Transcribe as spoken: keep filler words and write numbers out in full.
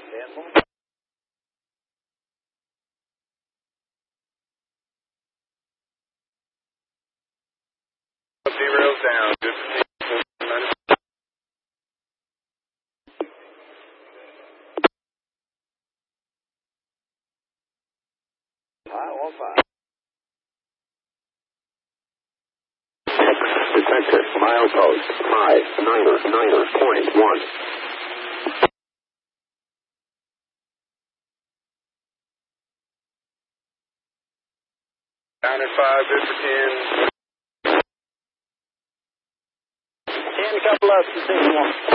Derails down. Good to see you. High one five. Detector, milepost, five, niner, niner, point one. Nine and five, good for ten. Ten, couple up to six one.